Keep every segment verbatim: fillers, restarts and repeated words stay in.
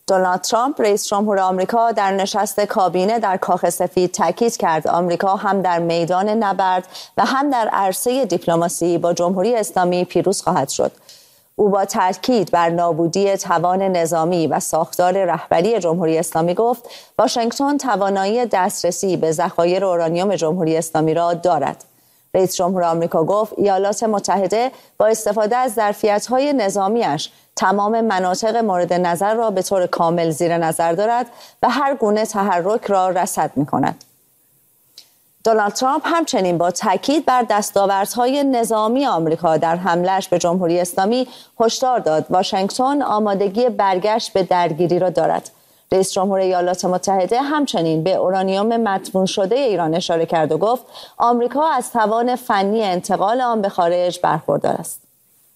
دونالد ترامپ رئیس جمهور آمریکا در نشست کابینه در کاخ سفید تاکید کرد آمریکا هم در میدان نبرد و هم در عرصه دیپلماسی با جمهوری اسلامی پیروز خواهد شد. او با تاکید بر نابودی توان نظامی و ساختار رهبری جمهوری اسلامی گفت واشنگتن توانایی دسترسی به ذخایر اورانیوم جمهوری اسلامی را دارد. رئیس جمهور آمریکا گفت ایالات متحده با استفاده از ظرفیت‌های نظامیش تمام مناطق مورد نظر را به طور کامل زیر نظر دارد و هر گونه تحرک را رصد می‌کند. دونالد ترامپ همچنین با تاکید بر دستاوردهای نظامی آمریکا در حمله‌اش به جمهوری اسلامی هشدار داد واشنگتن آمادگی برگشت به درگیری را دارد. رئیس جمهور ایالات متحده همچنین به اورانیوم مدفون شده ایران اشاره کرد و گفت آمریکا از توان فنی انتقال آن به خارج برخوردار است.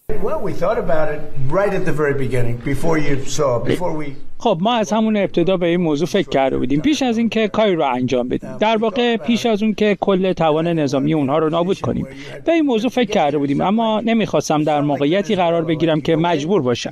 خب ما از همون ابتدا به این موضوع فکر کرده بودیم پیش از اینکه کاری رو انجام بدیم، در واقع پیش از اون که کل توان نظامی اونها رو نابود کنیم به این موضوع فکر کرده بودیم، اما نمیخواستم در موقعیتی قرار بگیرم که مجبور باشم.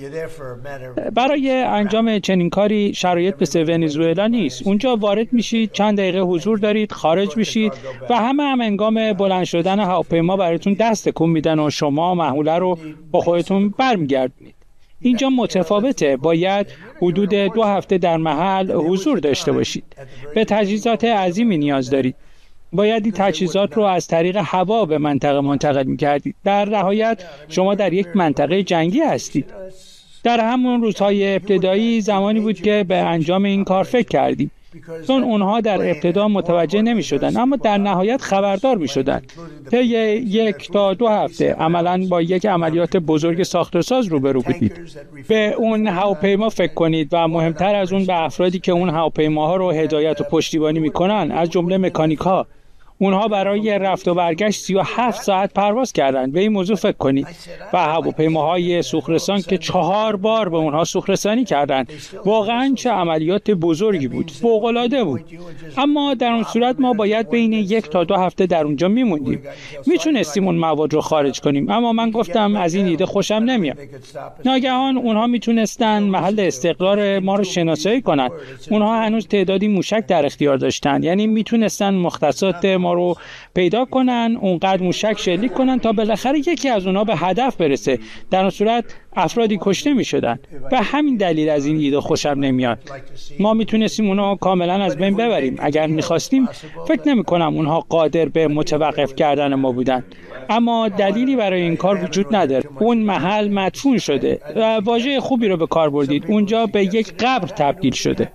برای انجام چنین کاری شرایط مثل ونزوئلا نیست. اونجا وارد میشید، چند دقیقه حضور دارید، خارج میشید و همه هم هنگام بلند شدن هواپیما براتون دست تکون میدن و شما محموله رو با خودتون برمیگردونید. اینجا متفاوته، باید حدود دو هفته در محل حضور داشته باشید. به تجهیزات عظیمی نیاز دارید. باید این تجهیزات رو از طریق هوا به منطقه منتقل می‌کردید. در نهایت شما در یک منطقه جنگی هستید. در همون روزهای ابتدایی زمانی بود که به انجام این کار فکر کردیم، چون اونها در ابتدا متوجه نمی شدن اما در نهایت خبردار می شدن. طی یک تا دو هفته عملاً با یک عملیات بزرگ ساخت و ساز روبرو بودید. به اون هواپیما فکر کنید و مهمتر از اون به افرادی که اون هواپیماها رو هدایت و پشتیبانی می کنن، از جمله مکانیک‌ها. اونها برای رفت و برگشت سی و هفت ساعت پرواز کردند. به این موضوع فکر کنید. و هواپیماهای سوخت‌رسان که چهار بار به اونها سوخت‌رسانی کردند. واقعاً چه عملیات بزرگی بود. فوق‌العاده بود. اما در اون صورت ما باید بین یک تا دو هفته در اونجا میموندیم. میتونستیم اون مواد رو خارج کنیم، اما من گفتم از این ایده خوشم نمیاد. ناگهان اونها میتونستن محل استقرار ما رو شناسایی کنن. اونها هنوز تعدادی موشک در اختیار داشتن، یعنی میتونستن مختصات ما رو پیدا کنن، اونقدر موشک شلیک کنن تا بالاخره یکی از اونها به هدف برسه. در اون صورت افرادی کشته می شدن. به همین دلیل از این ایده خوشم نمیاد. ما میتونستیم اونها کاملا از بین ببریم. اگر میخواستیم فکر نمی کنم اونها قادر به متوقف کردن ما بودن. اما دلیلی برای این کار وجود نداره. اون محل مدفون شده و واژه خوبی رو به کار بردید. اونجا به یک قبر تبدیل شده.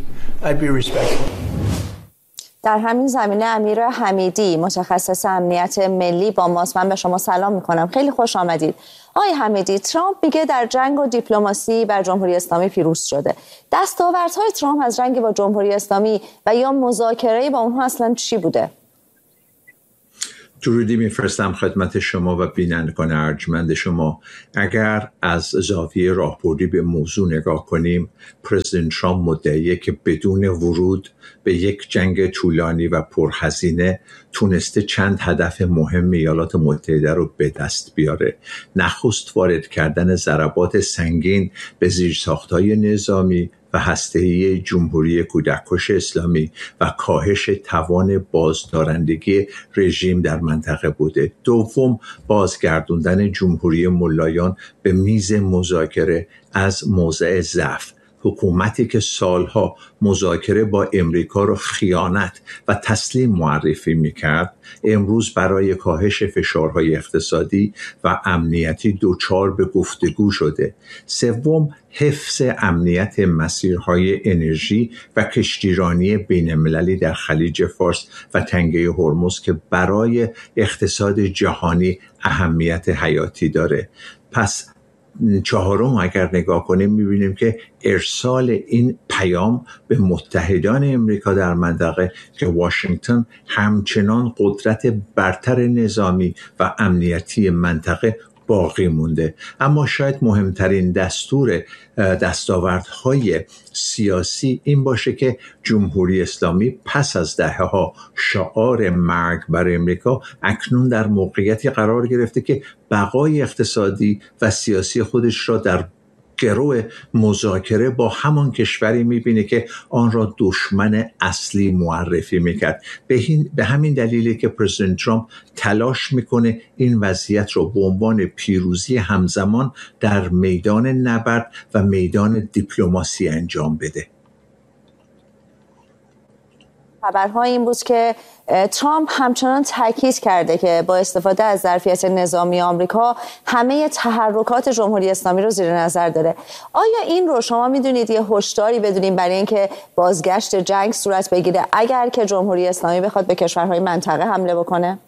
در همین زمینه امیر حمیدی متخصص امنیت ملی با ماست. من به شما سلام میکنم. خیلی خوش آمدید. آقای حمیدی، ترامپ میگه در جنگ و دیپلماسی بر جمهوری اسلامی پیروز شده. دستاوردهای ترامپ از جنگ با جمهوری اسلامی و یا مذاکره با اونها اصلا چی بوده؟ درودی میفرستم خدمت شما و بینندگان ارجمند شما. اگر از زاویه راهبردی به موضوع نگاه کنیم، پرزیدنت ترامپ مدعیه که بدون ورود به یک جنگ طولانی و پرهزینه تونسته چند هدف مهم ایالات متحده رو به دست بیاره. نخست وارد کردن ضربات سنگین به زیرساخت‌های نظامی و هسته‌ای جمهوری کودککش اسلامی و کاهش توان بازدارندگی رژیم در منطقه بوده. دوم، بازگردوندن جمهوری ملایان به میز مذاکره از موضع ضعف. حکومتی که سالها مذاکره با امریکا رو خیانت و تسلیم معرفی میکرد، امروز برای کاهش فشارهای اقتصادی و امنیتی دچار به گفتگو شده. سوم، حفظ امنیت مسیرهای انرژی و کشتیرانی بین‌المللی در خلیج فارس و تنگه هرمز که برای اقتصاد جهانی اهمیت حیاتی داره. پس چهارم اگر نگاه کنیم میبینیم که ارسال این پیام به متحدان امریکا در منطقه که واشنگتن همچنان قدرت برتر نظامی و امنیتی منطقه باقی مونده. اما شاید مهمترین دستور دستاوردهای سیاسی این باشه که جمهوری اسلامی پس از دهه‌ها شعار مرگ بر امریکا اکنون در موقعیتی قرار گرفته که بقای اقتصادی و سیاسی خودش را در گرو مذاکره با همان کشوری میبینه که آن را دشمن اصلی معرفی میکرد. به همین دلیله که پرزیدنت ترامپ تلاش میکنه این وضعیت رو به عنوان پیروزی همزمان در میدان نبرد و میدان دیپلماسی انجام بده. خبرها این بود که ترامپ همچنان تاکید کرده که با استفاده از ظرفیت نظامی آمریکا همه تحرکات جمهوری اسلامی رو زیر نظر داره. آیا این رو شما میدونید یه هشداری بدونیم برای اینکه بازگشت جنگ صورت بگیره اگر که جمهوری اسلامی بخواد به کشورهای منطقه حمله بکنه؟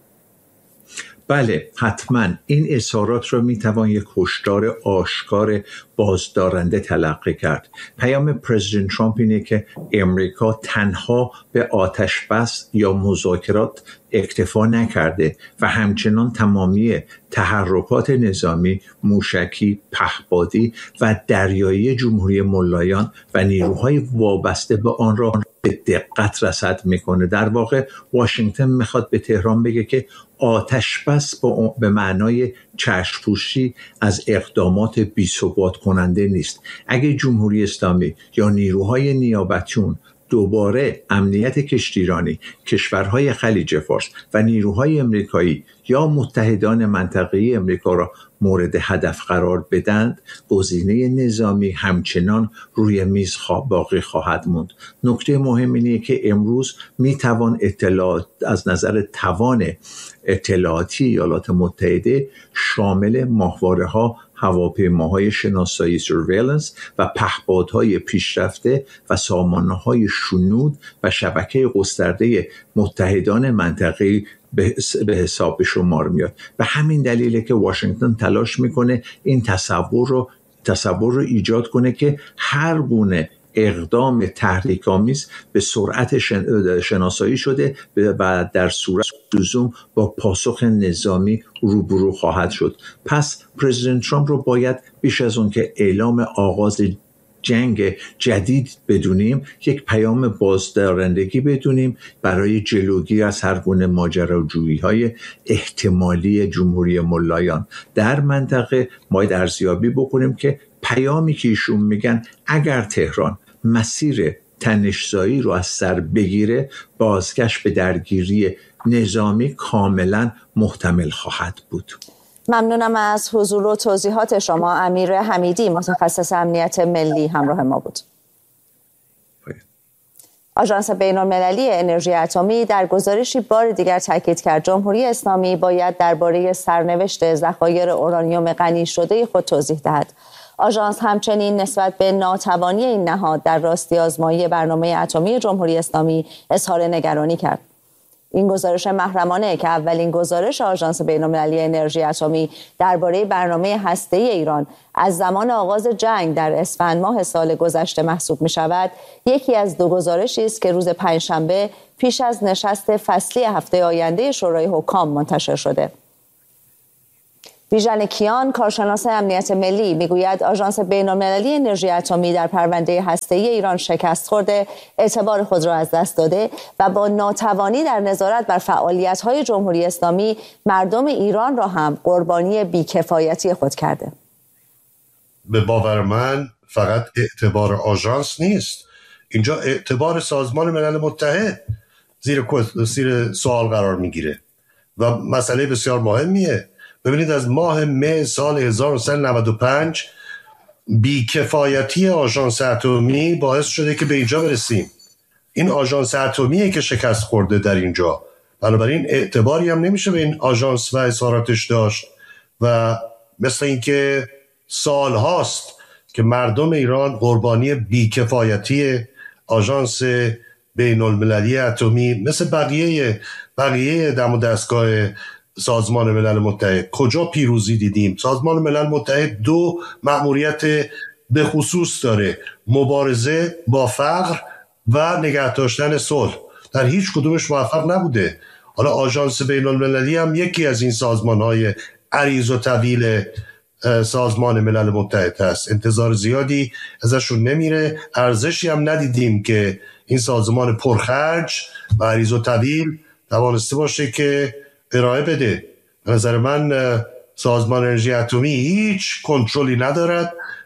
بله، حتما این اظهارات رو میتوان یک هشدار آشکار بازدارنده تلقی کرد. پیام پرزیدنت ترامپ اینه که امریکا تنها به آتش بس یا مذاکرات اکتفا نکرده و همچنان تمامی تحرکات نظامی، موشکی، پهپادی و دریایی جمهوری ملایان و نیروهای وابسته به آن را به دقت رصد میکنه. در واقع واشنگتن میخواد به تهران بگه که آتش بس به معنای چشم‌پوشی از اقدامات بی‌ثبات کننده نیست. اگه جمهوری اسلامی یا نیروهای نیابتیون دوباره امنیت کشتیرانی، کشورهای خلیج فارس و نیروهای امریکایی یا متحدان منطقه‌ای امریکا را مورد هدف قرار بدند، گزینه نظامی همچنان روی میز باقی خواهد موند. نکته مهم اینه که امروز میتوان اطلاعات از نظر توان اطلاعاتی ایالات متحده شامل ماهواره‌ها، هواپیماهای شناسایی سرویلنس و پهپادهای پیشرفته و سامانه‌های شنود و شبکه گسترده متحدان منطقه‌ای به حساب شمار میاد. و همین دلیله که واشنگتن تلاش میکنه این تصور رو تصور رو ایجاد کنه که هر گونه اقدام تحریک‌آمیز به سرعت شناسایی شده و در صورت لزوم با پاسخ نظامی روبرو خواهد شد. پس پرزیدنت ترامپ رو باید بیش از اون که اعلام آغاز جنگ جدید بدونیم، یک پیام بازدارندگی بدونیم برای جلوگیری از هر گونه ماجراجویی‌های احتمالی جمهوری ملایان در منطقه. ما ارزیابی بکنیم که پیامی که ایشون میگن اگر تهران مسیر تنش‌زایی رو از سر بگیره، بازگشت به درگیری نظامی کاملا محتمل خواهد بود. ممنونم از حضور و توضیحات شما. امیر حمیدی، متخصص امنیت ملی، همراه ما بود. آژانس بین‌المللی انرژی اتمی در گزارشی بار دیگر تاکید کرد جمهوری اسلامی باید درباره سرنوشت ذخایر اورانیوم غنی شده خود توضیح دهد. آژانس همچنین نسبت به ناتوانی این نهاد در راستی آزمایی برنامه اتمی جمهوری اسلامی اظهار نگرانی کرد. این گزارش محرمانه که اولین گزارش آژانس بین‌المللی انرژی اتمی درباره برنامه هسته‌ای ایران از زمان آغاز جنگ در اسفند ماه سال گذشته محسوب می شود، یکی از دو گزارشی است که روز پنجشنبه پیش از نشست فصلی هفته آینده شورای حکام منتشر شده. بیژن کیان، کارشناس امنیت ملی، میگوید آژانس بین‌المللی انرژی اتمی در پرونده هسته‌ای ایران شکست خورده، اعتبار خود را از دست داده و با ناتوانی در نظارت بر فعالیت‌های جمهوری اسلامی مردم ایران را هم قربانی بی‌کفایتی خود کرده. به باور من فقط اعتبار آژانس نیست، اینجا اعتبار سازمان ملل متحد زیر زیر سوال قرار میگیره و مسئله بسیار مهمیه. ببینید از ماه مه سال هزار و نهصد و نود و پنج بی‌کفایتی آژانس اتمی باعث شده که به اینجا برسیم. این آژانس اتمیه که شکست خورده در اینجا، بنابراین اعتباری هم نمیشه به این آژانس و اظهاراتش داشت و مثل اینکه سال هاست که مردم ایران قربانی بی‌کفایتی آژانس بین المللی اتمی مثل بقیه بقیه دم و دستگاه سازمان ملل متحد. کجا پیروزی دیدیم؟ سازمان ملل متحد دو مأموریت به خصوص داره: مبارزه با فقر و نگه داشتن صلح. در هیچ کدومش موفق نبوده. حالا آژانس بین المللی هم یکی از این سازمان‌های عریض و طویل سازمان ملل متحد هست. انتظار زیادی ازشون نمیره، ارزشی هم ندیدیم که این سازمان پرخرج و عریض و طویل توانسته باشه که ارائه بده. به نظر من سازمان انرژی اتمی هیچ کنترلی ندارد،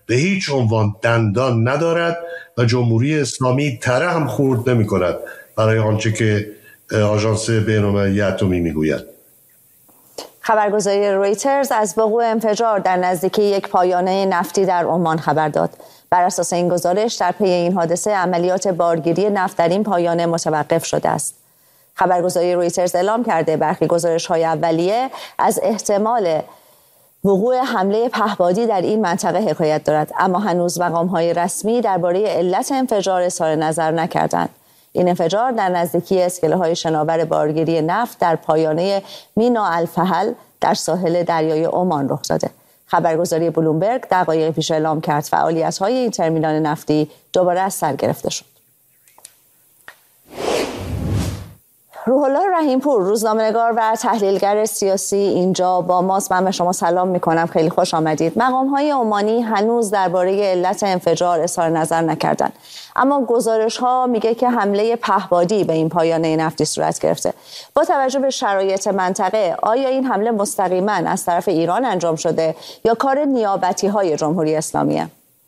به هیچ عنوان دندان ندارد و جمهوری اسلامی تره هم خورد نمی کند برای آنچه که آژانس بین‌المللی اتمی میگوید. خبرگزاری رویترز از وقوع انفجار در نزدیکی یک پایانه نفتی در عمان خبر داد. بر اساس این گزارش در پی این حادثه عملیات بارگیری نفت در این پایانه متوقف شده است. خبرگزاری رویترز اعلام کرده برخی گزارش‌های اولیه از احتمال وقوع حمله پهپادی در این منطقه حکایت دارد، اما هنوز مقام‌های رسمی درباره علت انفجار اظهار نظر نکردند. این انفجار در نزدیکی اسکله‌های شناور بارگیری نفت در پایانه مینا الفحل در ساحل دریای عمان رخ داده. خبرگزاری بلومبرگ دقایق پیش اعلام کرد فعالیت‌های این ترمینال نفتی دوباره از سر گرفته شد. روح الله رحیمپور، روزنامه‌نگار و تحلیلگر سیاسی اینجا با ماست. من به شما سلام می‌کنم، خیلی خوش آمدید. مقام‌های عمانی هنوز درباره علت انفجار اظهار نظر نکردند، اما گزارش‌ها میگه که حمله پهپادی به این پایانه نفتی صورت گرفته. با توجه به شرایط منطقه، آیا این حمله مستقیما از طرف ایران انجام شده یا کار نیابتی‌های جمهوری اسلامیه؟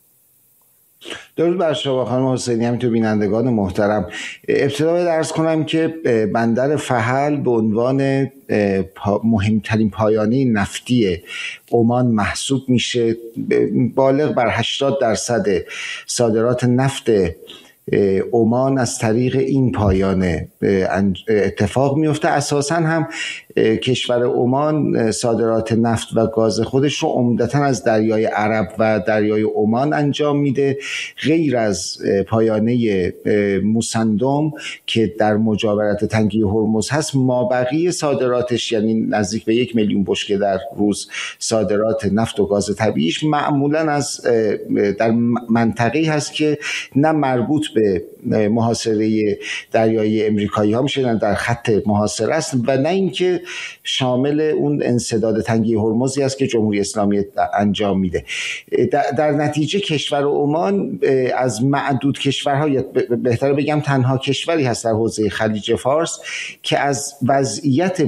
درود بر شما خانم حسینی، همینطور بینندگان محترم. ابتدا باید عرض کنم که بندر فحل به عنوان مهمترین پایانه نفتی عمان محسوب میشه. بالغ بر هشتاد درصد صادرات نفت عمان از طریق این پایانه اتفاق میفته. اساساً هم کشور عمان صادرات نفت و گاز خودش رو عمدتاً از دریای عرب و دریای عمان انجام میده، غیر از پایانه موسندم که در مجاورت تنگه هرمز هست. مابقی صادراتش یعنی نزدیک به یک میلیون بشکه در روز صادرات نفت و گاز طبیعیش معمولاً از در منطقه‌ای هست که نه مربوط به محاصره دریایی امریکایی ها میشه، در خط محاصره است، و نه اینکه شامل اون انسداد تنگه هرمزی است که جمهوری اسلامی انجام میده. در, در نتیجه کشور عمان از معدود کشورها، یا بهتر بگم تنها کشوری هست در حوزه خلیج فارس که از وضعیت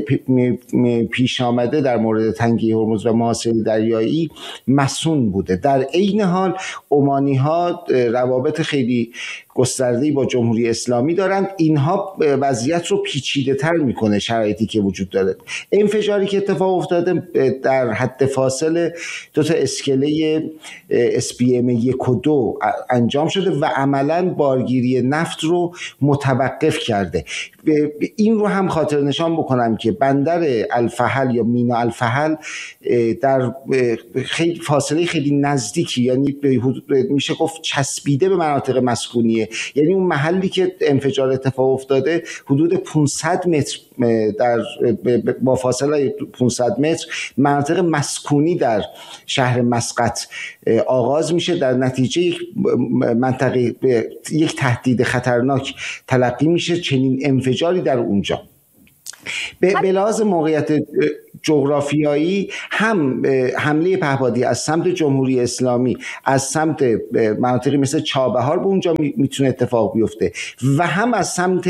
پیش آمده در مورد تنگه هرمز و محاصره دریایی مسئول بوده. در عین حال عمانی ها روابط خیلی گسترده‌ای با جمهوری اسلامی دارند. اینها وضعیت رو پیچیده تر میکنه شرایطی که وجود داره. انفجاری که اتفاق افتاده در حد فاصل دو تا اسکله اس پی ام یک و دو انجام شده و عملاً بارگیری نفت رو متوقف کرده. این رو هم خاطر نشان بکنم که بندر الفحل یا مینا الفحل در خیلی فاصله خیلی نزدیکی، یعنی میشه گفت چسبیده به مناطق مسکونیه. یعنی اون محلی که انفجار اتفاق افتاده حدود پانصد متر در با فاصله پانصد متر مناطق مسکونی در شهر مسقط آغاز میشه. در نتیجه یک منطقه یک تهدید خطرناک تلقی میشه چنین انفجاری در اونجا. به لحاظ موقعیت جغرافیایی هم حمله پهپادی از سمت جمهوری اسلامی از سمت مناطقی مثل چابهار به اونجا میتونه اتفاق بیفته و هم از سمت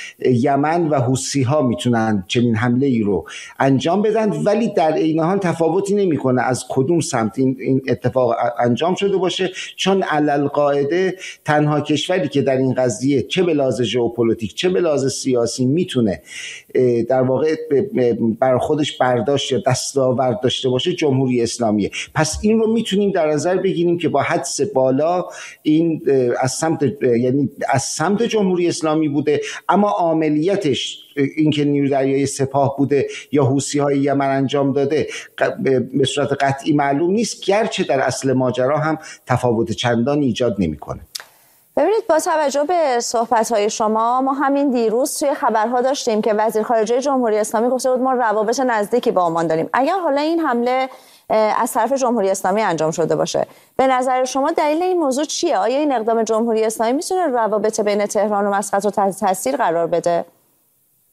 یمن و حوثی ها میتونن چنین حمله ای رو انجام بدن، ولی در عین حال تفاوتی نمیکنه از کدوم سمت این اتفاق انجام شده باشه، چون علالقاعده تنها کشوری که در این قضیه چه به لحاظ ژئوپلیتیک چه به لحاظ سیاسی میتونه در واقع بر خودش برداشت یا دستاورد داشته باشه جمهوری اسلامیه. پس این رو میتونیم در نظر بگیریم که با حدس بالا این از سمت یعنی از سمت جمهوری اسلامی بوده، اما عملیاتش اینکه نیروی دریایی سپاه بوده یا حوثی‌های یمن انجام داده به صورت قطعی معلوم نیست، گرچه در اصل ماجرا هم تفاوت چندانی ایجاد نمیکنه. ببینید، با توجه به صحبت‌های شما، ما همین دیروز توی خبرها داشتیم که وزیر خارجه جمهوری اسلامی گفته بود ما روابط نزدیکی با عمان داریم. اگر حالا این حمله از طرف جمهوری اسلامی انجام شده باشه، به نظر شما دلیل این موضوع چیه؟ آیا این اقدام جمهوری اسلامی میتونه روابط بین تهران و مسقط رو تحت تاثیر قرار بده؟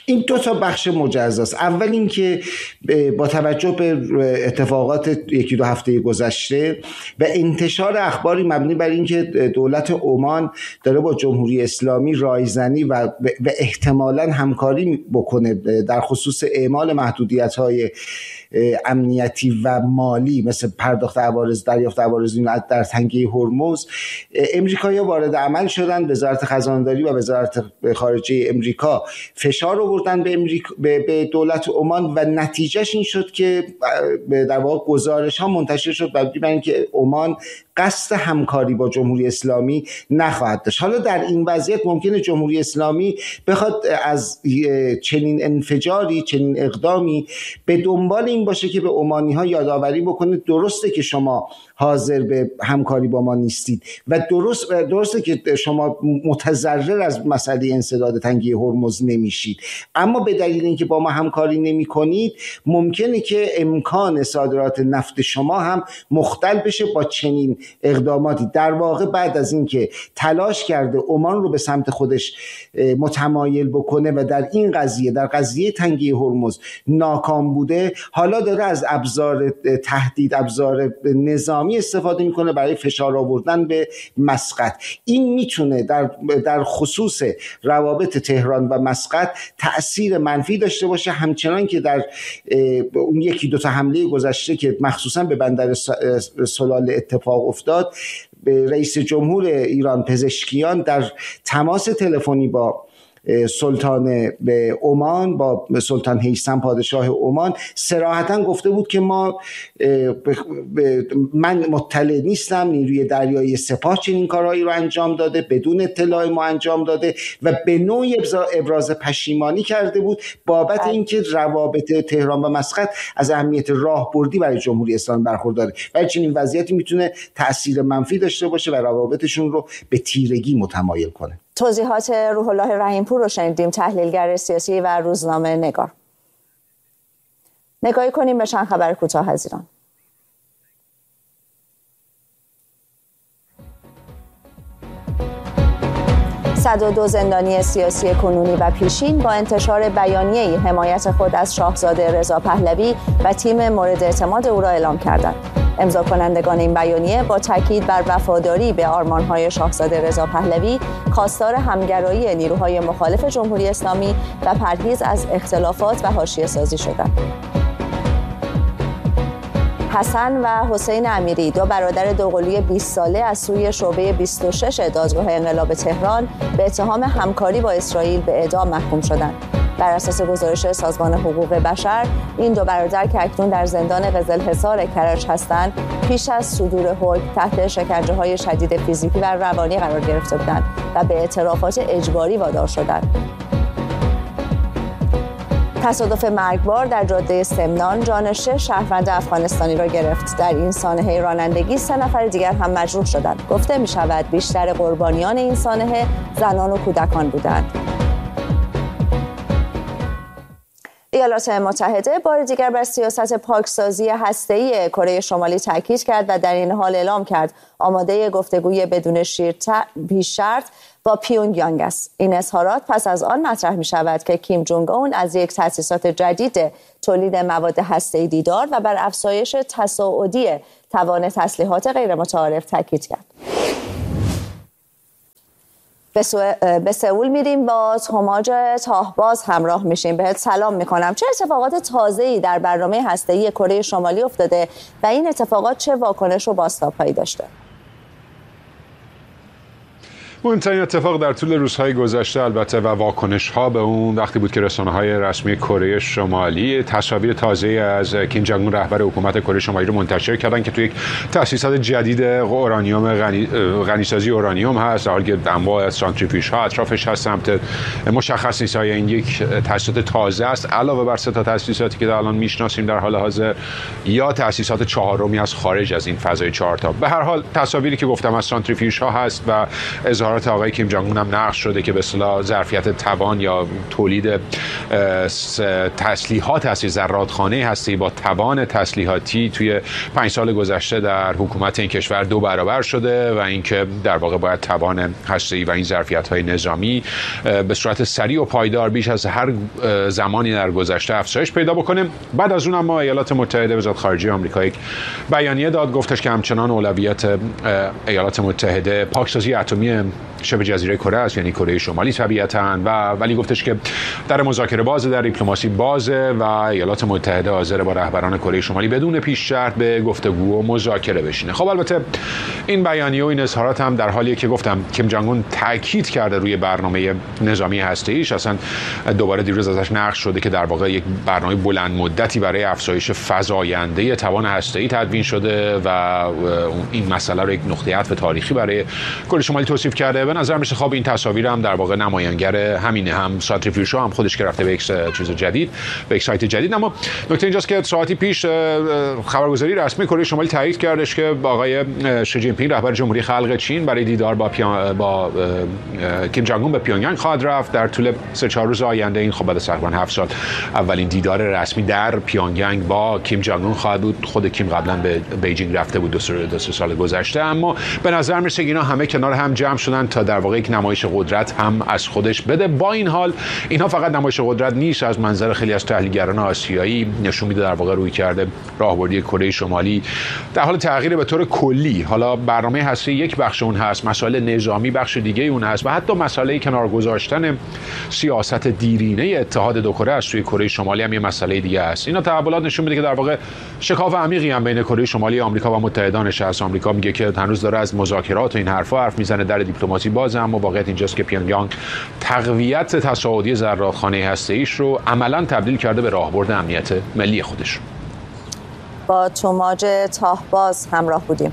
این دو تا بخش مجزاست. اول اینکه با توجه به اتفاقات یکی دو هفته گذشته و انتشار اخباری مبنی بر اینکه دولت عمان داره با جمهوری اسلامی رایزنی و و احتمالاً همکاری بکنه در خصوص اعمال محدودیت‌های امنیتی و مالی مثل پرداخت عوارض، دریافت عوارض در تنگه هرمز، امریکایی‌ها وارد عمل شدن. وزارت خزانه‌داری و وزارت خارجه امریکا فشار آوردن به امریکا به دولت عمان و نتیجهش این شد که در واقع گزارش‌ها منتشر شد برای اینکه عمان قصد همکاری با جمهوری اسلامی نخواهد داشت. حالا در این وضعیت ممکنه جمهوری اسلامی بخواد از چنین انفجاری، چنین اقدامی به دنبال این باشه که به عمانی‌ها یادآوری بکنه درسته که شما حاضر به همکاری با ما نیستید و درست درسته که شما متضرر از مسئله انسداد تنگه هرمز نمیشید، اما به دلیل اینکه با ما همکاری نمی‌کنید ممکنه که امکان صادرات نفت شما هم مختل بشه با چنین اقداماتی. در واقع بعد از اینکه تلاش کرده عمان رو به سمت خودش متمایل بکنه و در این قضیه در قضیه تنگه هرمز ناکام بوده، حالا داره از ابزار تهدید، ابزار نظامی استفاده میکنه برای فشار آوردن به مسقط. این میتونه در در خصوص روابط تهران و مسقط تأثیر منفی داشته باشه، همچنان که در اون یکی دو تا حمله گذشته که مخصوصا به بندر سلال اتفاق افتاد، رئیس جمهور ایران پزشکیان در تماس تلفنی با سلطان به عمان، با سلطان هیثم پادشاه عمان، صراحتاً گفته بود که ما من مطلع نیستم، نیروی دریایی سپاه چنین کارهایی رو انجام داده، بدون اطلاع ما انجام داده و به نوعی ابراز پشیمانی کرده بود بابت اینکه روابط تهران و مسقط از اهمیت راهبردی برای جمهوری اسلامی برخورداره. ولی چنین وضعیتی میتونه تأثیر منفی داشته باشه و روابطشون رو به تیرگی متمایل کنه. توضیحات روح الله رحیم‌پور رو شنیدیم، تحلیلگر سیاسی و روزنامه نگار. نگاهی کنیم به چند خبر کوتاه از ایران. صد و دو زندانی سیاسی کنونی و پیشین با انتشار بیانیه‌ای حمایت خود از شاهزاده رضا پهلوی و تیم مورد اعتماد او را اعلام کردند. امضا کنندگان این بیانیه با تاکید بر وفاداری به آرمان‌های شاهزاده رضا پهلوی، خواستار همگرایی نیروهای مخالف جمهوری اسلامی و پرهیز از اختلافات و حاشیه‌سازی شدند. حسن و حسین امیری، دو برادر دوقلوی بیست ساله از سوی شعبه بیست و شش دادگاه انقلاب تهران، به اتهام همکاری با اسرائیل به اعدام محکوم شدند. بر اساس گزارش سازمان حقوق بشر، این دو برادر که اکنون در زندان قزلحصار کرج هستند، پیش از صدور حکم تحت شکنجه‌های شدید فیزیکی و روانی قرار گرفته بودند و به اعترافات اجباری وادار شدند. تصادف مرگبار در جاده سمنان جان شش شهروند افغانستانی را گرفت. در این سانحه رانندگی سه نفر دیگر هم مجروح شدند. گفته می شود بیشتر قربانیان این سانحه زنان و کودکان بودند. ایالات متحده بار دیگر بر سیاست پاکسازی هسته‌ای کره شمالی تاکید کرد و در این حال اعلام کرد آماده گفتگوی بدون پیش شرط با پیونگ یانگ است. این اظهارات پس از آن مطرح می شود که کیم جونگ اون از یک تأسیسات جدید تولید مواد هسته‌ای دیدار و بر افزایش تصاعدی توان تسلیحات غیر متعارف تاکید کرد. به, سو... به سئول میریم، با هماج تاهباز همراه میشیم. بهت سلام میکنم. چه اتفاقات تازه‌ای در برنامه هسته‌ای کره شمالی افتاده و این اتفاقات چه واکنش و بازتاب‌هایی داشته؟ مهمترین اتفاق در طول روزهای گذشته البته و واکنش ها به اون وقتی بود که رسانه های رسمی کره شمالی تصاویر تازه از کیم جونگ اون رهبر حکومت کره شمالی رو منتشر کردن که توی یک تأسیسات جدید اورانیوم غنی غنیسازی اورانیوم هست، در حالی که انواع سانتریفیوژ ها اطرافش هست. سمت مشخص نیست های این یک تأسیسات تازه است علاوه بر سه تا تأسیساتی که الان میشناسیم در حال حاضر، یا تأسیسات چهارمی از خارج از این فضای چهار تا. به هر حال تصاویری که گفتم از سانتریفیوژ ها هست و اظهار اظهارات آقای کیم جانگ اون هم نقش شده که به اصطلاح ظرفیت توان یا تولید تسلیحات هستی ذراتخانه هستی با توان تسلیحاتی توی پنج سال گذشته در حکومت این کشور دو برابر شده و اینکه در واقع باید توان هسته‌ای و این ظرفیت‌های نظامی به صورت سریع و پایدار بیش از هر زمانی در گذشته افزایش پیدا بکنه. بعد از اون هم ما ایالات متحده وزارت خارجه آمریکا یک بیانیه داد، گفتش که همچنان اولویت ایالات متحده پاکسازی اتمی شبه جزیره کره است، یعنی کره شمالی طبیعتاً، و ولی گفتش که در مذاکره بازه، در دیپلماسی بازه و ایالات متحده حاضر با رهبران کره شمالی بدون پیش شرط به گفتگو و مذاکره بشینه. خب البته این بیانیه و این اظهارات هم در حالیه که گفتم کیم جانگ اون تاکید کرده روی برنامه نظامی هسته‌ایش، اصلا دوباره دیروز ازش نقل شده که در واقع یک برنامه بلند مدتی برای افزایش فزاینده توان هسته‌ای تدوین شده و این مسئله رو یک نقطه عطف تاریخی برای کره شمالی توصیف کرده. به نظر میشه خواب این تصاویر هم در واقع نمایانگر همینه، هم سانتریفیوژ هم خودش که رفته به یک چیز جدید، به یک سایت جدید. اما نکته اینجاست که ساعتی پیش خبرگزاری رسمی کره شمالی تایید کردش که آقای شی جین پینگ رهبر جمهوری خلق چین برای دیدار با پیان... با کیم جانگ اون به پیونگیانگ خواهد رفت در طول سه چهار روز آینده. این خب بعد از تقریبا هفت سال اولین دیدار رسمی در پیونگیانگ با کیم جانگ اون خواهد بود. خود کیم قبلا به بیجینگ رفته بود دو سه سال گذشته، اما به نظر میرسه اینا همه کنار هم جمع شدن تا در واقع یک نمایش قدرت هم از خودش بده. با این حال اینها فقط نمایش قدرت نیست، از منظر خیلی از تحلیلگران آسیایی نشون میده در واقع روی کرده راهبردی کره شمالی در حال تغییر به طور کلی. حالا برنامه هستی یک بخش اون هست، مسائل نظامی بخش دیگه اون هست و حتی مسئله کنار گذاشتن سیاست دیرینه اتحاد دو کره از سوی کره شمالی هم یه مسئله دیگه است. اینا تحولات نشون میده که در واقع شکاف عمیقی هم بین کره شمالی آمریکا و متحدانش هست. آمریکا میگه که هنوز داره از مذاکرات و این حرفا حرف میزنه، در دیپلماسی بازه، اما واقعیت اینجاست که پیونگیانگ تقویت تصاعدی ذراتخانه هسته‌ایش رو عملاً تبدیل کرده به راهبرد امنیت ملی خودش. با توماج تاهباز همراه بودیم.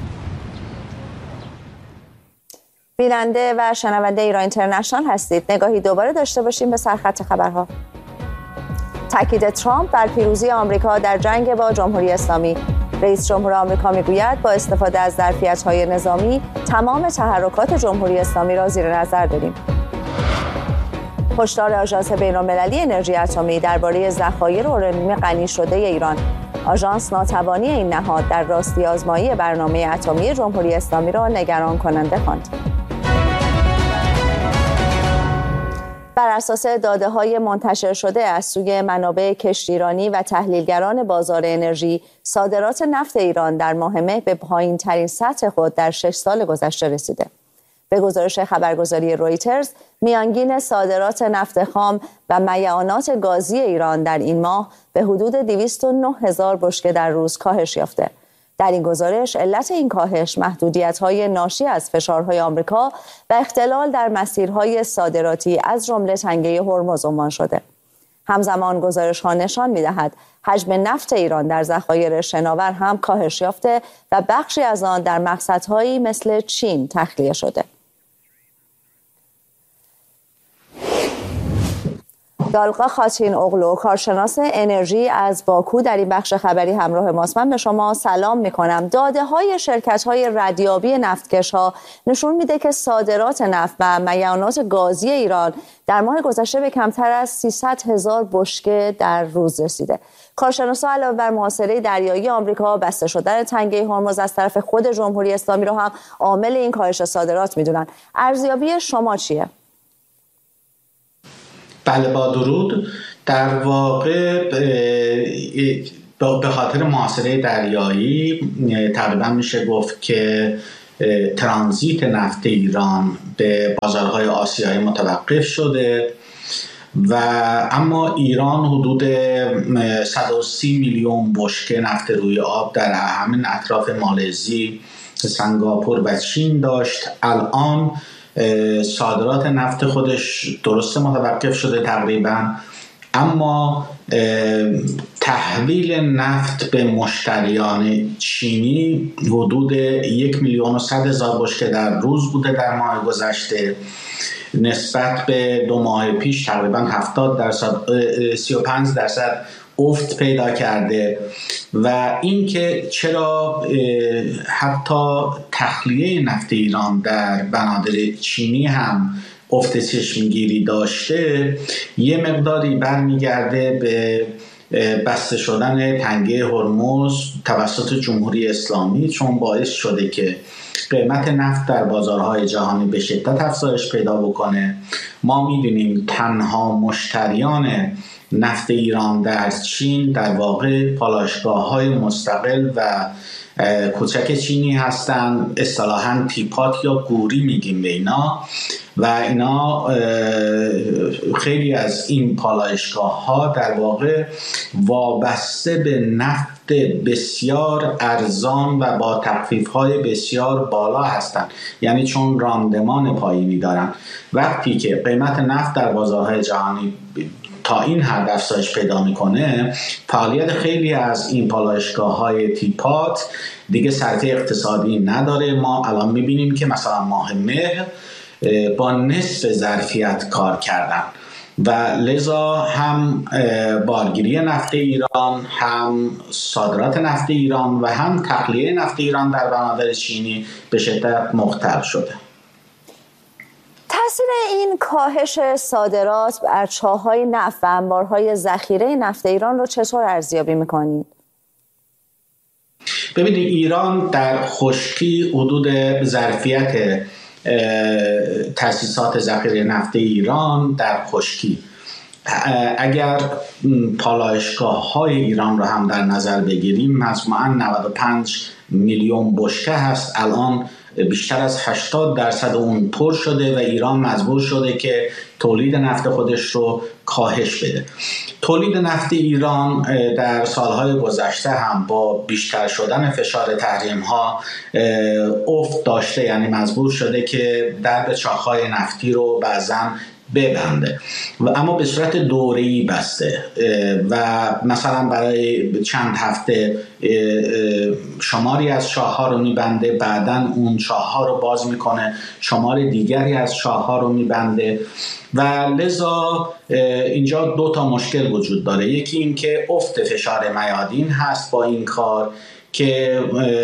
بیننده و شنونده ایران اینترنشنال هستید. نگاهی دوباره داشته باشیم به سرخط خبرها. تاکید ترامپ بر پیروزی آمریکا در جنگ با جمهوری اسلامی. رئیس جمهور آمریکا میگوید با استفاده از ظرفیت‌های نظامی تمام تحرکات جمهوری اسلامی را زیر نظر داریم. هشدار آژانس بین‌المللی انرژی اتمی درباره ذخایر اورانیوم غنی شده ایران. آژانس ناتوانی این نهاد در راستی آزمایی برنامه اتمی جمهوری اسلامی را نگران کننده خواند. بر اساس داده‌های منتشر شده از سوی منابع کشتیرانی و تحلیلگران بازار انرژی، صادرات نفت ایران در ماه مه به پایین‌ترین سطح خود در شش سال گذشته رسیده. به گزارش خبرگزاری رویترز، میانگین صادرات نفت خام و میعانات گازی ایران در این ماه به حدود دویست و نه هزار بشکه در روز کاهش یافته. در این گزارش علت این کاهش محدودیت‌های ناشی از فشارهای آمریکا و اختلال در مسیرهای صادراتی از جمله تنگه هرمز عنوان شده. همزمان گزارش‌ها نشان می‌دهد حجم نفت ایران در ذخایر شناور هم کاهش یافته و بخشی از آن در مقصدهایی مثل چین تخلیه شده. دالقا خاتین اغلو، کارشناس انرژی از باکو، در این بخش خبری همراه ماست. من به شما سلام میکنم. داده های شرکت های ردیابی نفتکش ها نشون میده که صادرات نفت و میعانات گازی ایران در ماه گذشته به کمتر از سیصد هزار بشکه در روز رسیده. کارشناسان علاوه بر محاصره دریایی آمریکا، بسته شدن تنگه هرمز از طرف خود جمهوری اسلامی رو هم عامل این کاهش صادرات میدونن. ارزیابی شما چیه؟ بله، با درود. در واقع به خاطر محاصره دریایی تقریبا میشه گفت که ترانزیت نفت ایران به بازارهای آسیایی متوقف شده و اما ایران حدود صد و سی میلیون بشکه نفت روی آب در همین اطراف مالزی، سنگاپور و چین داشت. الان صادرات نفت خودش درسته متوقف شده تقریبا، اما تحویل نفت به مشتریان چینی حدود یک میلیون و صد هزار بشکه در روز بوده در ماه گذشته، نسبت به دو ماه پیش تقریبا هفتاد درصد سی و پنج درصد افت پیدا کرده و اینکه چرا حتی تخلیه نفت ایران در بنادر چینی هم افت چشمگیری داشته یه مقداری برمیگرده به بسته شدن تنگه هرمز توسط جمهوری اسلامی، چون باعث شده که قیمت نفت در بازارهای جهانی به شدت افزایش پیدا بکنه. ما می‌بینیم تنها مشتریان نفت ایران در چین در واقع پالایشگاه‌های مستقل و کوچک چینی هستن، اصطلاحاً تیپات یا گوری میگیم به اینا، و اینا خیلی از این پالایشگاه‌ها در واقع وابسته به نفت بسیار ارزان و با تخفیف‌های بسیار بالا هستند، یعنی چون راندمان پایینی دارن. وقتی که قیمت نفت در بازارهای جهانی تا این حد افزایش پیدا میکنه، فعالیت خیلی از این پالایشگاه‌های تیپات دیگه سرطه اقتصادی نداره. ما الان میبینیم که مثلا ماه مهر با نصف ظرفیت کار کردن و لذا هم بارگیری نفت ایران، هم صادرات نفت ایران و هم تخلیه نفت ایران در بنادر چینی به شدت مختل شده. تاثیر این کاهش صادرات بر چاه‌های نفت و انبارهای ذخیره نفت ایران رو چطور ارزیابی می‌کنید؟ ببینید، ایران در خشکی حدود ظرفیت تأسیسات ذخیره نفت ایران در خشکی، اگر پالایشگاه‌های ایران رو هم در نظر بگیریم، مجموعاً نود و پنج میلیون بشکه هست. الان بیشتر از هشتاد درصد اون پر شده و ایران مجبور شده که تولید نفت خودش رو کاهش بده. تولید نفت ایران در سالهای گذشته هم با بیشتر شدن فشار تحریم‌ها افت داشته، یعنی مجبور شده که درب چاه‌های نفتی رو بعضاً ببنده و اما به صورت دوره‌ای بسته و مثلا برای چند هفته شماری از چاه‌ها رو میبنده، بعداً اون چاه‌ها رو باز میکنه، شمار دیگری از چاه‌ها رو میبنده و لذا اینجا دو تا مشکل وجود داره. یکی این که افت فشار میادین هست با این کار که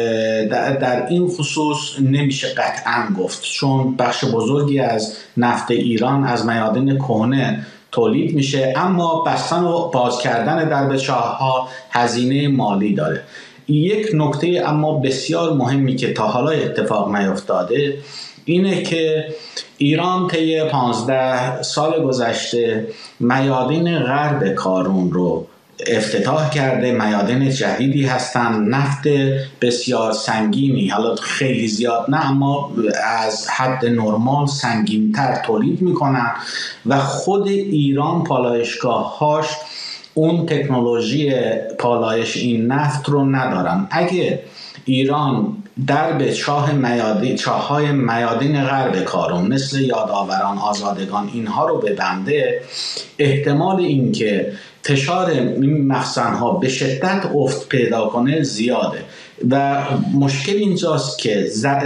در این خصوص نمیشه قطعاً گفت، چون بخش بزرگی از نفت ایران از میادین کهنه تولید میشه، اما بستن و باز کردن درب چاه‌ها هزینه مالی داره. یک نکته اما بسیار مهمی که تا حالا اتفاق نیفتاده اینه که ایران طی پانزده سال گذشته میادین غرب کارون رو افتتاح کرده. میادین جدیدی هستن، نفت بسیار سنگینی، حالا خیلی زیاد نه اما از حد نرمال سنگین‌تر تولید میکنن و خود ایران پالایشگاه‌هاش اون تکنولوژی پالایش این نفت رو ندارن. اگه ایران درب چاه میادین، چاه‌های میادین غرب کارون مثل یادآوران، آزادگان اینها رو ببنده، احتمال این که فشار این مخزن‌ها به شدت افت پیدا کنه زیاده و مشکل اینجاست که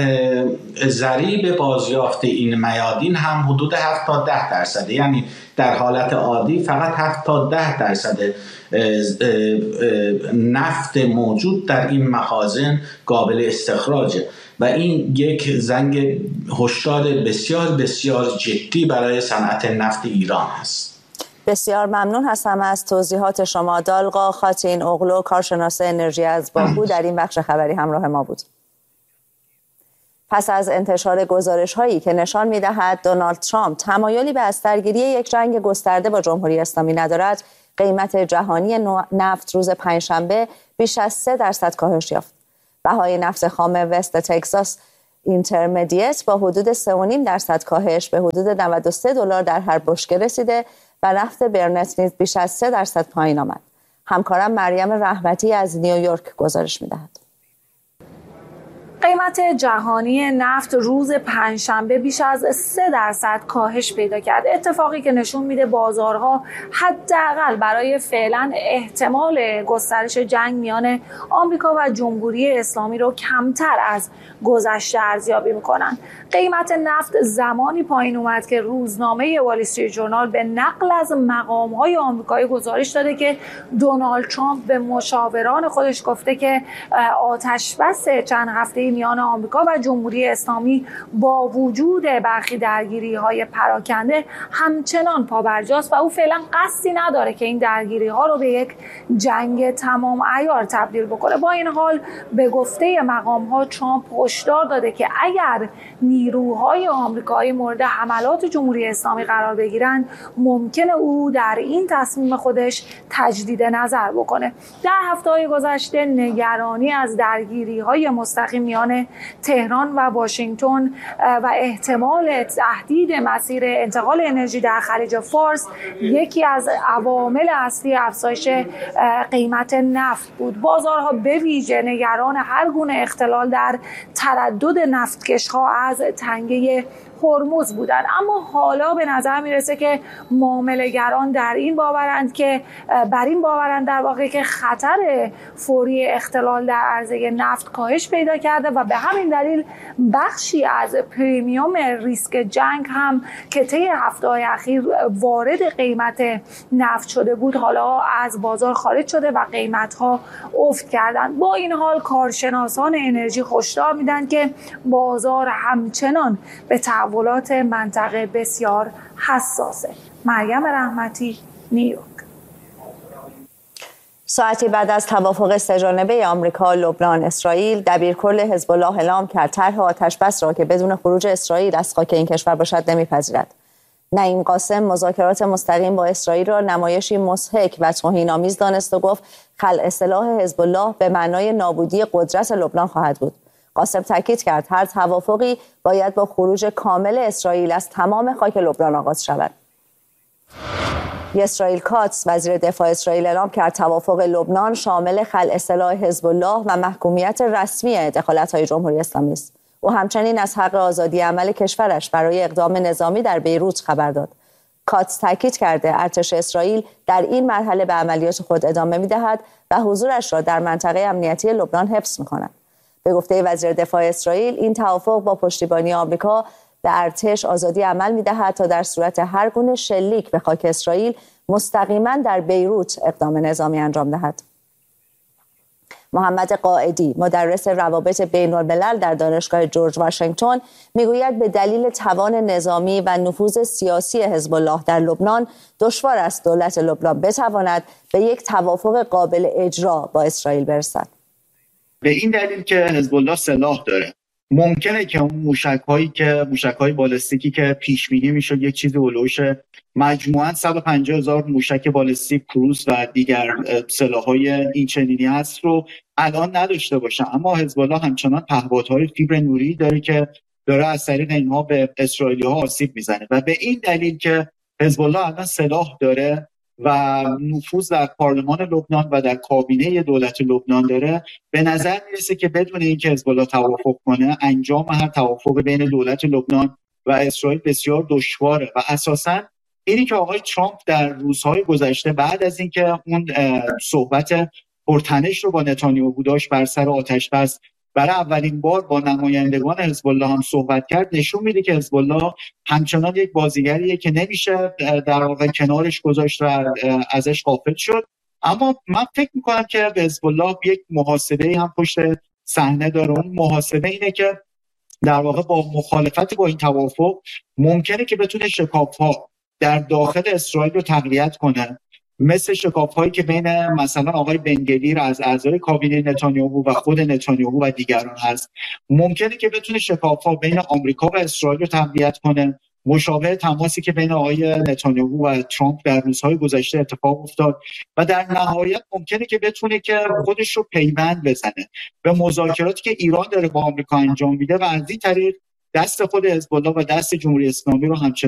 ضریب بازیافت این میادین هم حدود هفت تا ده درصده، یعنی در حالت عادی فقط هفت تا ده درصد نفت موجود در این مخازن قابل استخراجه و این یک زنگ هشدار بسیار بسیار جدی برای صنعت نفت ایران است. بسیار ممنون هستم از توضیحات شما. دالقا خاتین اغلو، کارشناس انرژی از باکو، در این بخش خبری همراه ما بود. پس از انتشار گزارش هایی که نشان می دهد دونالد ترامپ تمایلی به از درگیری یک جنگ گسترده با جمهوری اسلامی ندارد، قیمت جهانی نفت روز پنجشنبه بیش از سه درصد کاهش یافت. بهای نفت خام وست تگزاس اینترمدیت با حدود سه و نیم درصد کاهش به حدود نود و سه دلار در هر بشکه رسیده و نفت برنت نیز بیش از سه درصد پایین آمد. همکارم مریم رحمتی از نیویورک گزارش می‌دهد. قیمت جهانی نفت روز پنجشنبه بیش از سه درصد کاهش پیدا کرد، اتفاقی که نشون میده بازارها حداقل برای فعلا احتمال گسترش جنگ میان آمریکا و جمهوری اسلامی رو کمتر از گذشته ارزیابی میکنن. قیمت نفت زمانی پایین اومد که روزنامه وال استریت ژورنال به نقل از مقام‌های آمریکایی گزارش داده که دونالد ترامپ به مشاوران خودش گفته که آتش بس چند هفته میان آمریکا و جمهوری اسلامی با وجود برخی درگیری‌های پراکنده همچنان پابرجاست و او فعلا قصدی نداره که این درگیری‌ها رو به یک جنگ تمام عیار تبدیل بکنه. با این حال به گفته مقام‌ها ترامپ هشدار داده که اگر نیروهای آمریکایی مورد حملات جمهوری اسلامی قرار بگیرند ممکنه او در این تصمیم خودش تجدید نظر بکنه. در هفته‌های گذشته نگرانی از درگیری‌های مستقیم میان تهران و واشنگتن و احتمال تهدید مسیر انتقال انرژی در خلیج فارس یکی از عوامل اصلی افزایش قیمت نفت بود. بازارها به ویژه نگران هر گونه اختلال در تردد نفتکش‌ها از تنگه هرمز بودند، اما حالا به نظر میرسه که معامله‌گران در این باورند که بر این باورند در واقع که خطر فوری اختلال در عرضه نفت کاهش پیدا کرده و به همین دلیل بخشی از پریمیوم ریسک جنگ هم که طی هفته‌های اخیر وارد قیمت نفت شده بود حالا از بازار خارج شده و قیمت‌ها افت کردند. با این حال کارشناسان انرژی هشدار میدن که بازار همچنان به تحولات منطقه بسیار حساسه. مریم رحمتی، نیویورک. ساعتی بعد از توافق سه‌جانبه آمریکا، لبنان، اسرائیل، دبیرکل حزب الله اعلام کرد طرح آتش‌بس را که بدون خروج اسرائیل از خاک این کشور باشد نمیپذیرد. نعیم قاسم مذاکرات مستقیم با اسرائیل را نمایشی مضحک و توهین‌آمیز دانست و گفت خلع سلاح حزب الله به معنای نابودی قدرت لبنان خواهد بود. قاسم تاکید کرد هر توافقی باید با خروج کامل اسرائیل از تمام خاک لبنان آغاز شود. اسرائیل کاتس وزیر دفاع اسرائیل اعلام کرد توافق لبنان شامل خلع سلاح حزب الله و محکومیت رسمی دخالت‌های جمهوری اسلامی است. او همچنین از حق آزادی عمل کشورش برای اقدام نظامی در بیروت خبر داد. کاتس تاکید کرده ارتش اسرائیل در این مرحله به عملیات خود ادامه می‌دهد و حضورش را در منطقه امنیتی لبنان حفظ می‌کند. به گفته وزیر دفاع اسرائیل این توافق با پشتیبانی آمریکا به ارتش آزادی عمل می‌دهد تا در صورت هر گونه شلیک به خاک اسرائیل مستقیما در بیروت اقدام نظامی انجام دهد. محمد قائدی مدرس روابط بین‌الملل در دانشگاه جورج واشنگتن میگوید به دلیل توان نظامی و نفوذ سیاسی حزب الله در لبنان دشوار است دولت لبنان بتواند به یک توافق قابل اجرا با اسرائیل برسد. به این دلیل که حزب الله سلاح داره ممکنه که اون موشک‌هایی که موشک‌های بالستیکی که پیش بینی میشد یک چیزی هولوش مجموعاً صد و پنجاه هزار موشک بالستیک کروز و دیگر سلاح‌های این چنینی هست رو الان نداشته باشه، اما حزب الله همچنان پهپادهای فیبر نوری داره که داره از طریق اینها به اسرائیلی‌ها آسیب میزنه و به این دلیل که حزب الله الان سلاح داره و نفوذ در پارلمان لبنان و در کابینه دولت لبنان داره، به نظر میرسه که بدون اینکه حزب الله توافق کنه انجام هر توافق بین دولت لبنان و اسرائیل بسیار دشواره و اساساً اینی که آقای ترامپ در روزهای گذشته بعد از اینکه اون صحبت پرتنش رو با نتانیاهو داشت بر سر آتش‌بس برای اولین بار با نمایندگان حزب الله هم صحبت کرد، نشون میده که حزب الله همچنان یک بازیگریه که نمیشه در واقع کنارش گذاشت و ازش غافل شد. اما من فکر میکنم که به حزب الله یک محاسبه هم پشت صحنه داره. اون محاسبه اینه که در واقع با مخالفت با این توافق ممکنه که بتونه شکاف‌ها در داخل اسرائیل رو تقویت کنه، مثل شکاف‌هایی که بین مثلا آقای بنگویر از اعضای کابینه نتانیاهو و خود نتانیاهو و دیگران هست. ممکنه که بتونه شکاف‌ها بین آمریکا و اسرائیل رو تقویت کنه، مشابه تماسی که بین آقای نتانیاهو و ترامپ در روزهای گذشته اتفاق افتاد و در نهایت ممکنه که بتونه که خودش رو پیوند بزنه به مذاکراتی که ایران داره با آمریکا انجام میده و از این طریق دست خود حزب الله و دست جمهوری اسلامی رو همچنان